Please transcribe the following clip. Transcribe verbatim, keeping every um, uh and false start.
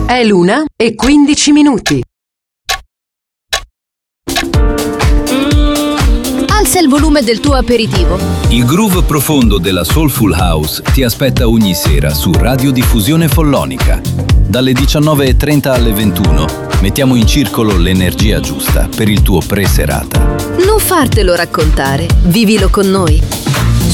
È l'una e quindici minuti. Alza il volume del tuo aperitivo. Il groove profondo della Soulful House ti aspetta ogni sera su Radiodiffusione Follonica. Dalle diciannove e trenta alle ventuno mettiamo in circolo l'energia giusta per il tuo pre-serata. Non fartelo raccontare, vivilo con noi.